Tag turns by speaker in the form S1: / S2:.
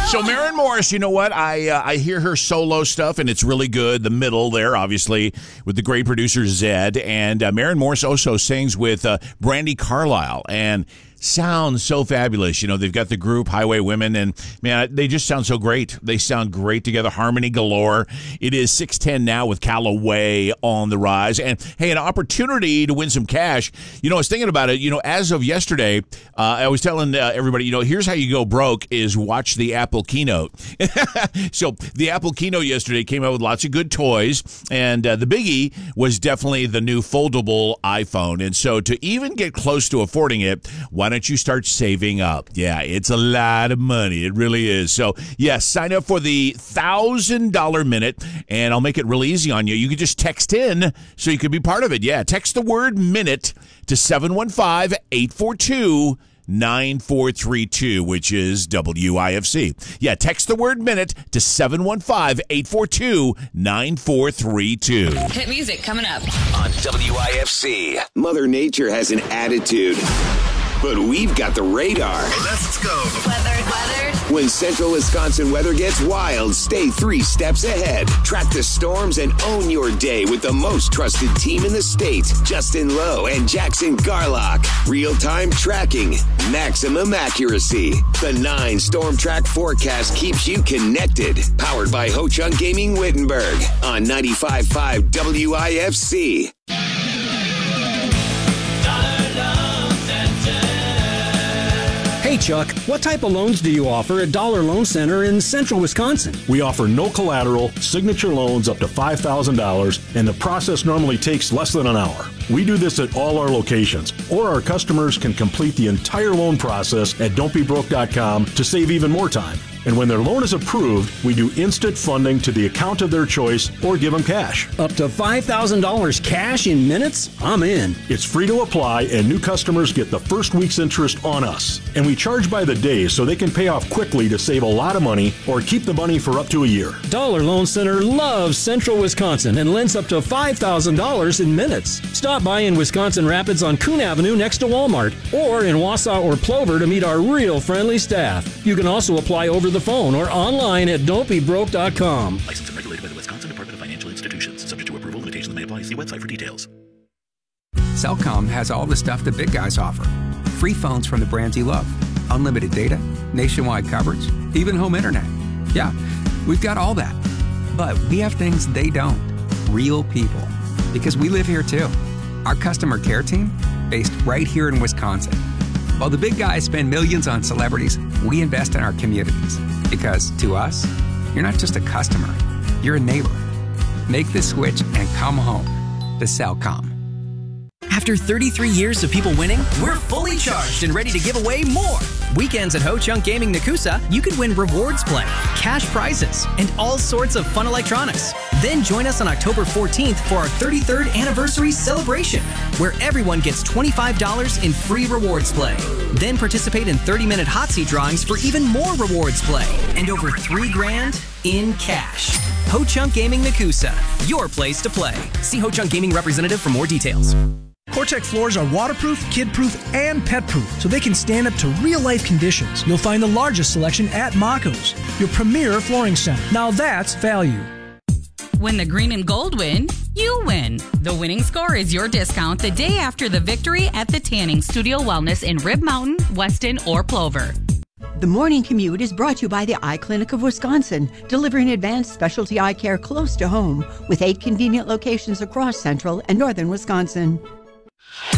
S1: So Maren Morris, you know what? I hear her solo stuff, and it's really good. The middle there, obviously, with the great producer Zed. And Maren Morris also sings with Brandi Carlile. And sounds so fabulous. You know, they've got the group Highway Women, and man, they just sound so great. They sound great together. Harmony galore. It is 6:10 now with Callaway on the rise. And hey, an opportunity to win some cash. You know, I was thinking about it. You know, as of yesterday, I was telling everybody, you know, here's how you go broke is watch the Apple keynote. So the Apple keynote yesterday came out with lots of good toys, and the biggie was definitely the new foldable iPhone. And so to even get close to affording it, why don't you start saving up? Yeah, it's a lot of money. It really is. So, yes, sign up for the $1,000 minute, and I'll make it real easy on you. You can just text in so you can be part of it. Yeah, text the word minute to 715-842-9432, which is WIFC. Yeah, text the word minute to 715-842-9432.
S2: Hit music coming up
S3: on WIFC. Mother Nature has an attitude, but we've got the radar.
S4: Let's go.
S2: Weather.
S3: When Central Wisconsin weather gets wild, stay 3 steps ahead. Track the storms and own your day with the most trusted team in the state, Justin Lowe and Jackson Garlock. Real-time tracking, maximum accuracy. The 9 Storm Track forecast keeps you connected. Powered by Ho Chunk Gaming Wittenberg on 95.5 WIFC.
S5: Hey, Chuck, what type of loans do you offer at Dollar Loan Center in Central Wisconsin?
S6: We offer no collateral, signature loans up to $5,000, and the process normally takes less than an hour. We do this at all our locations, or our customers can complete the entire loan process at don'tbebroke.com to save even more time. And when their loan is approved, we do instant funding to the account of their choice or give them cash.
S5: Up to $5,000 cash in minutes? I'm in.
S6: It's free to apply, and new customers get the first week's interest on us. And we charge by the day so they can pay off quickly to save a lot of money or keep the money for up to a year.
S5: Dollar Loan Center loves Central Wisconsin and lends up to $5,000 in minutes. Stop by in Wisconsin Rapids on Coon Avenue next to Walmart, or in Wausau or Plover to meet our real friendly staff. You can also apply over the phone or online at don'tbebroke.com.
S7: Licensed and regulated by the Wisconsin Department of Financial Institutions. Subject to approval, limitations may apply. See website for details.
S8: Cellcom has all the stuff the big guys offer. Free phones from the brands you love. Unlimited data, nationwide coverage, even home internet. Yeah, we've got all that. But we have things they don't. Real people. Because we live here too. Our customer care team, based right here in Wisconsin. While the big guys spend millions on celebrities, we invest in our communities. Because to us, you're not just a customer, you're a neighbor. Make the switch and come home to Cellcom.
S9: After 33 years of people winning, we're fully charged and ready to give away more. Weekends at Ho Chunk Gaming Nakusa, you could win rewards play, cash prizes, and all sorts of fun electronics. Then join us on October 14th for our 33rd anniversary celebration, where everyone gets $25 in free rewards play. Then participate in 30-minute hot seat drawings for even more rewards play and over $3,000 in cash. Ho Chunk Gaming Nakusa, your place to play. See Ho Chunk Gaming representative for more details.
S10: Cortec floors are waterproof, kid-proof, and pet-proof, so they can stand up to real-life conditions. You'll find the largest selection at Maco's, your premier flooring center. Now that's value.
S2: When the green and gold win, you win. The winning score is your discount the day after the victory at the Tanning Studio Wellness in Rib Mountain, Weston, or Plover.
S11: The Morning Commute is brought to you by the Eye Clinic of Wisconsin, delivering advanced specialty eye care close to home with 8 convenient locations across central and northern Wisconsin.